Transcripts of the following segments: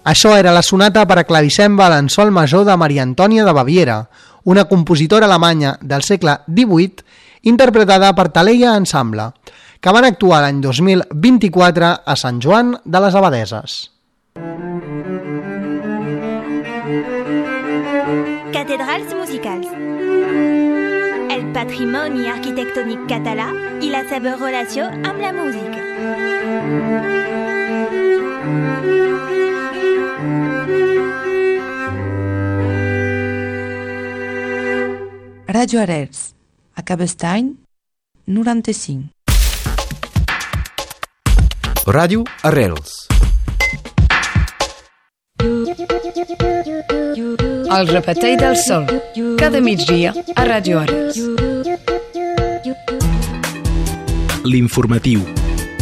Això era la sonata per a clavicèmbal en sol major de Maria Antònia de Baviera, una compositora alemanya del segle XVIII interpretada per Taleia Ensemble, que van actuar l'any 2024 a Sant Joan de les Abadeses. Cathédrales musicales. El patrimoni arquitectònic català i la seva relació amb la música. Radio Arrels, a Cabestany, 95. Ràdio Arrels. El repetell del sol, cada migdia a Ràdio Arrels. L'informatiu.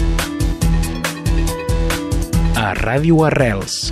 A Ràdio Arrels.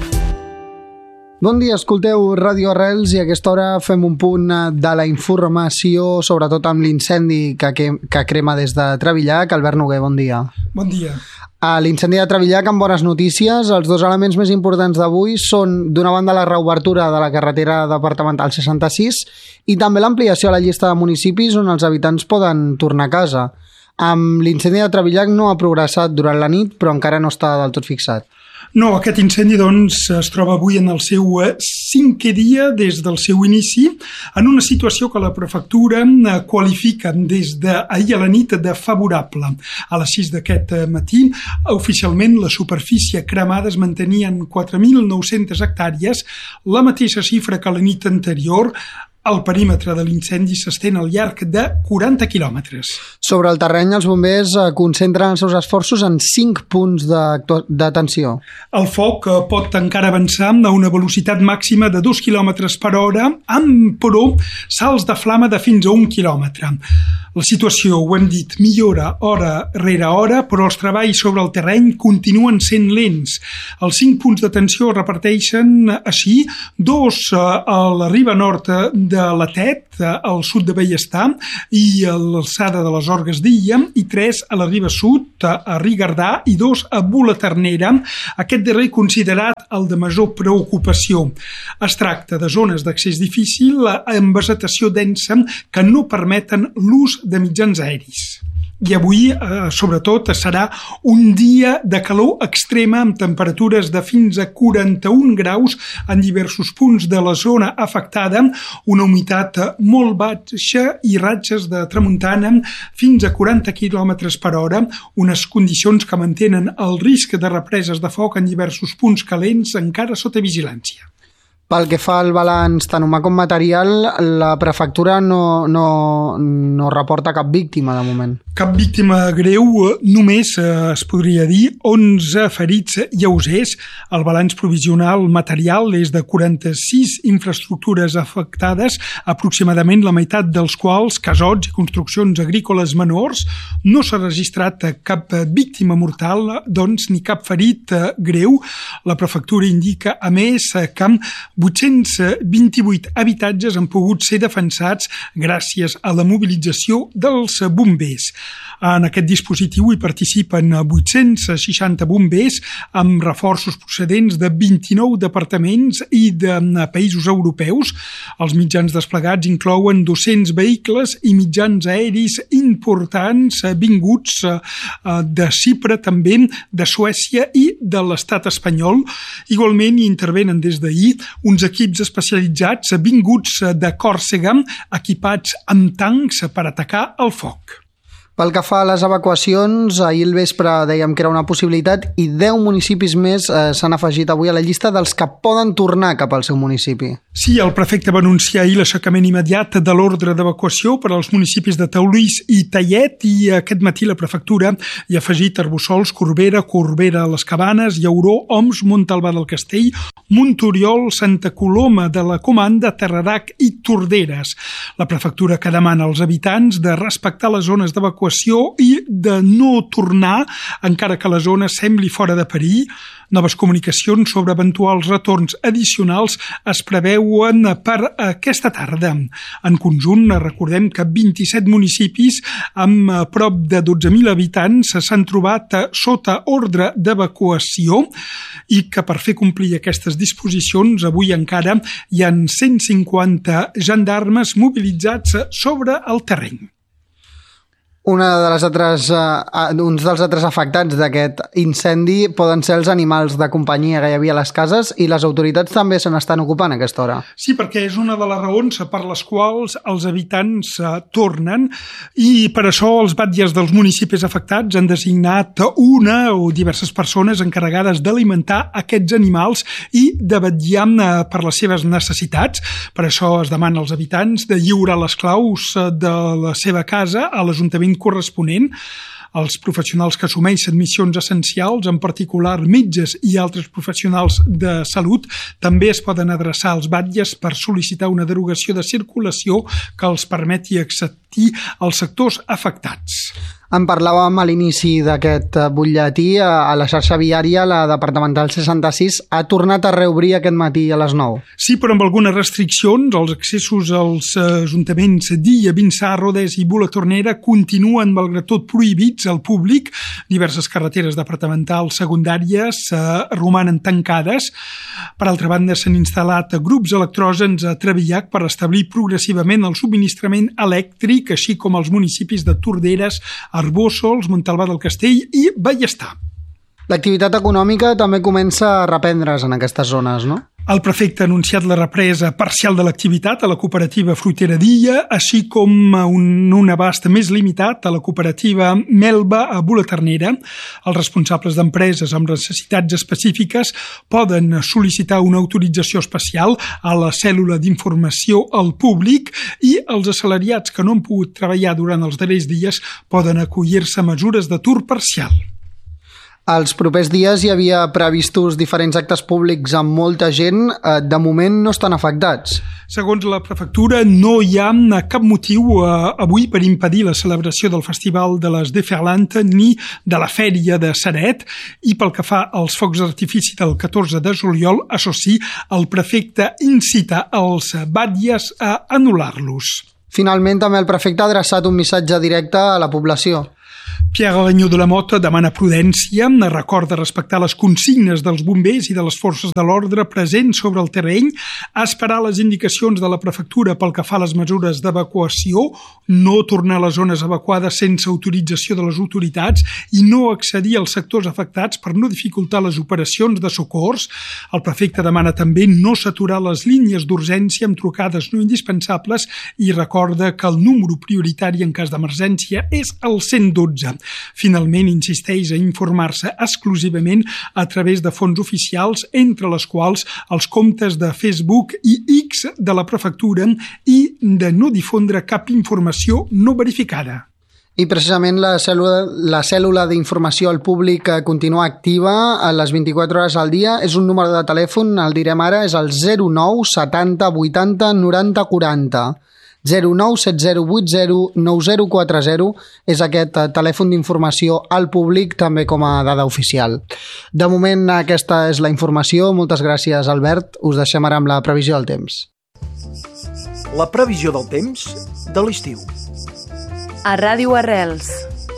Bon dia, escolteu Ràdio Arrels i a aquesta hora fem un punt de la informació, sobretot amb l'incendi que crema des de Trevillac. Albert Noguer, bon dia. Bon dia. A l'incendi de Trevillac, amb bones notícies. Els dos elements més importants d'avui són, d'una banda, la reobertura de la carretera departamental 66 i també l'ampliació a la llista de municipis on els habitants poden tornar a casa. Amb l'incendi de Trevillac no ha progressat durant la nit, però encara no està del tot fixat. No, aquest incendi doncs es troba avui en el seu 5è dia des del seu inici, en una situació que la prefectura qualifica des d'ahir a la nit de favorable. A les 6 d'aquest matí, oficialment la superfície cremada es mantenia en 4.900 hectàrees, la mateixa xifra que la nit anterior. El perímetre de l'incendi s'estén al llarg de 40 quilòmetres. Sobre el terreny, els bombers concentren els seus esforços en 5 punts d'atenció. El foc pot encara avançar a una velocitat màxima de 2 km per hora, amb, però, salts de flama de fins a 1 quilòmetre. La situació, ho hem dit, millora hora rere hora, però els treballs sobre el terreny continuen sent lents. Els 5 punts d'atenció es reparteixen així, 2 a la riba nord de la Tet, al sud de Bellestar i a l'alçada de les Orgues d'Illa, i 3 a la riba sud, a Rigardà, i 2 a Bula-Ternera, aquest darrer considerat el de major preocupació. Es tracta de zones d'accés difícil amb vegetació densa que no permeten l'ús de mitjans aeris. I avui, sobretot, serà un dia de calor extrema amb temperatures de fins a 41 graus en diversos punts de la zona afectada, una humitat molt baixa i ratxes de tramuntana fins a 40 km per hora, unes condicions que mantenen el risc de represes de foc en diversos punts calents encara sota vigilància. Pel que fa al balanç tant humà com material, la prefectura no reporta cap víctima de moment. Cap víctima greu, només es podria dir 11 ferits lleugers. El balanç provisional material és de 46 infraestructures afectades, aproximadament la meitat dels quals casots i construccions agrícoles menors. No s'ha registrat cap víctima mortal, doncs, ni cap ferit greu. La prefectura indica, a més, que 828 habitatges han pogut ser defensats gràcies a la mobilització dels bombers. En aquest dispositiu hi participen 860 bombers amb reforços procedents de 29 departaments i de països europeus. Els mitjans desplegats inclouen 200 vehicles i mitjans aeris importants vinguts de Xipre, també de Suècia i de l'estat espanyol. Igualment hi intervenen des d'ahir uns equips especialitzats vinguts de Còrsega, equipats amb tancs per atacar el foc. Pel que fa a les evacuacions, ahir al vespre dèiem que era una possibilitat i 10 municipis més s'han afegit avui a la llista dels que poden tornar cap al seu municipi. Sí, el prefecte va anunciar ahir l'aixecament immediat de l'ordre d'evacuació per als municipis de Taulís i Tallet, i aquest matí la prefectura hi ha afegit Arbussols, Corbera, les Cabanes, Llauró, Oms, Montalbà del Castell, Montoriol, Santa Coloma de la Comanda, Terradac i Torderes. La prefectura que demana als habitants de respectar les zones d'evacuació i de no tornar encara que la zona sembli fora de perill. Noves comunicacions sobre eventuals retorns addicionals es preveuen per aquesta tarda. En conjunt, recordem que 27 municipis amb prop de 12.000 habitants s'han trobat sota ordre d'evacuació i que per fer complir aquestes disposicions avui encara hi ha 150 gendarmes mobilitzats sobre el terreny. Uns dels altres afectats d'aquest incendi poden ser els animals de companyia que hi havia a les cases i les autoritats també se n'estan ocupant a aquesta hora. Sí, perquè és una de les raons per les quals els habitants tornen i per això els batlles dels municipis afectats han designat una o diverses persones encarregades d'alimentar aquests animals i de vetllar per les seves necessitats. Per això es demana als habitants de lliurar les claus de la seva casa a l'Ajuntament corresponent. Els professionals que assumeixen missions essencials, en particular metges i altres professionals de salut, també es poden adreçar als batlles per sol·licitar una derogació de circulació que els permeti accedir als sectors afectats. En parlàvem a l'inici d'aquest butlletí. A la xarxa viària, la departamental 66 ha tornat a reobrir aquest matí a les 9. Sí, però amb algunes restriccions. Els accessos als ajuntaments d'Illa, Vinçà, Rodés i Bulatornera continuen, malgrat tot, prohibits al públic. Diverses carreteres departamentals secundàries romanen tancades. Per altra banda, s'han instal·lat grups electrògens a Trevillac per establir progressivament el subministrament elèctric, així com als municipis de Torderes, Arbósols, Montalbà del Castell i Ballestar. L'activitat econòmica també comença a reprendre's en aquestes zones, no? El prefecte ha anunciat la represa parcial de l'activitat a la cooperativa fruitera d'Illa, així com un abast més limitat a la cooperativa Melba a Bulatornera. Els responsables d'empreses amb necessitats específiques poden sol·licitar una autorització especial a la cèl·lula d'informació al públic i els assalariats que no han pogut treballar durant els darrers dies poden acollir-se a mesures d'atur parcial. Els propers dies hi havia previstos diferents actes públics amb molta gent. De moment no estan afectats. Segons la prefectura, no hi ha cap motiu avui per impedir la celebració del Festival de les Déferlantes ni de la Fèria de Ceret, i pel que fa als focs d'artifici del 14 de juliol, això sí, el prefecte incita els batlles a anul·lar-los. Finalment, també el prefecte ha adreçat un missatge directe a la població. Pierre Arañó de la Mota demana prudència, recorda respectar les consignes dels bombers i de les forces de l'ordre presents sobre el terreny, esperar les indicacions de la prefectura pel que fa a les mesures d'evacuació, no tornar a les zones evacuades sense autorització de les autoritats i no accedir als sectors afectats per no dificultar les operacions de socors. El prefecte demana també no saturar les línies d'urgència amb trucades no indispensables i recorda que el número prioritari en cas d'emergència és el 112. Finalment, insisteix a informar-se exclusivament a través de fonts oficials, entre les quals els comptes de Facebook i X de la prefectura, i de no difondre cap informació no verificada. I precisament la cèl·lula d'informació al públic continua activa a les 24 hores al dia. És un número de telèfon, el direm ara, és el 09 70 80 90 40. 09 7080 9040 és aquest telèfon d'informació al públic, també com a dada oficial. De moment aquesta és la informació. Moltes gràcies, Albert. Us deixem ara amb la previsió del temps. La previsió del temps de l'estiu. A Ràdio Arrels.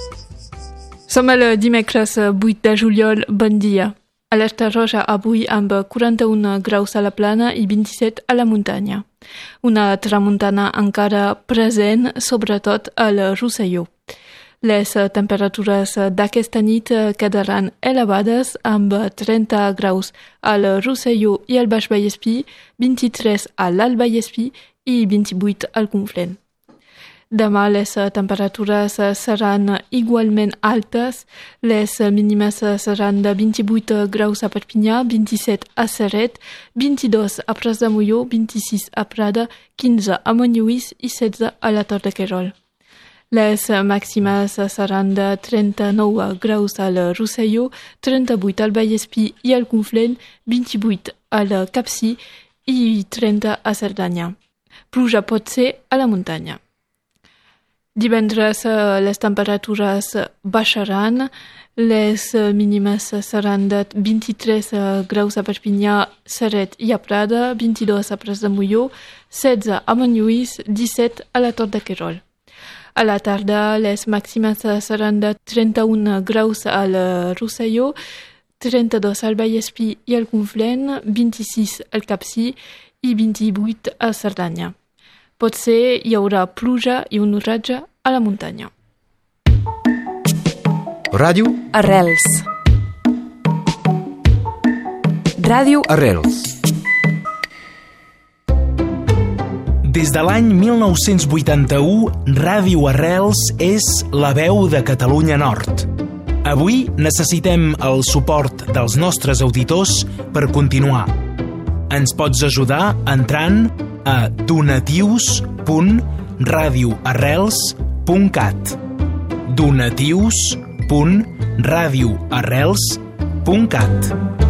Som el dimecres 8 de juliol. Bon dia. Alerta roja avui amb 41 graus a la plana i 27 a la muntanya. Una tramuntana encara present, sobretot al Rosselló. Les temperatures d'aquesta nit quedaran elevades amb 30 graus al Rosselló i al Baix Vallespí, 23 a l'Alt Vallespí i 28 al Conflent. Demà les temperatures seran igualment altes. Les mínimes seran de 28 graus a Perpinyà, 27 a Ceret, 22 a Pras de Molló, 26 a Prada, 15 a Montlluís i 16 a la Tor de Querol. Les màximes seran de 39 graus al Rosselló, 38 al Vallespí i al Conflent, 28 al Capcí i 30 a Cerdanya. Pluja pot ser a la muntanya. Divendres les temperatures baixaran, les mínimes seran de 23 graus a Perpinyà, Ceret i a Prada, 22 a Pras de Molló, 16 a Montlluís, 17 a la Tor de Querol. A la tarda les màximes seran de 31 graus al Rosselló, 32 al Vallespí i al Conflent, 26 al Capcir i 28 a Cerdanya. Potser hi haurà pluja i un oratge a la muntanya. Ràdio Arrels. Ràdio Arrels. Des de l'any 1981, Ràdio Arrels és la veu de Catalunya Nord. Avui necessitem el suport dels nostres auditors per continuar. Ens pots ajudar entrant a donatius.radioarrels.cat donatius.radioarrels.cat